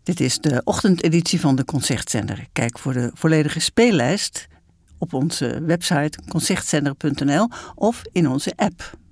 Dit is de ochtendeditie van de Concertzender. Kijk voor de volledige speellijst op onze website concertzender.nl of in onze app.